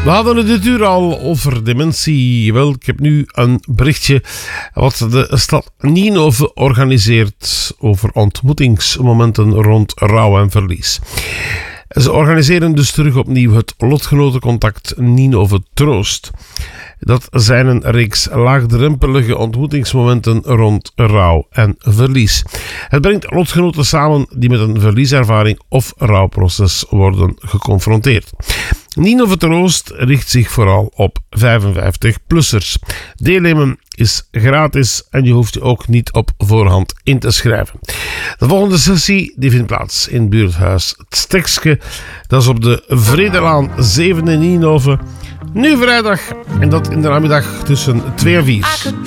We hadden het dit uur al over dementie. Wel, ik heb nu een berichtje wat de stad Ninove organiseert over ontmoetingsmomenten rond rouw en verlies. Ze organiseren dus terug opnieuw het lotgenotencontact Ninove Troost. Dat zijn een reeks laagdrempelige ontmoetingsmomenten rond rouw en verlies. Het brengt lotgenoten samen die met een verlieservaring of rouwproces worden geconfronteerd. Ninove Troost richt zich vooral op 55-plussers. Deelnemen is gratis en je hoeft je ook niet op voorhand in te schrijven. De volgende sessie die vindt plaats in buurthuis Het Stekske. Dat is op de Vredelaan 7 in Ninove. Nu vrijdag en dat in de namiddag tussen 2 en 4.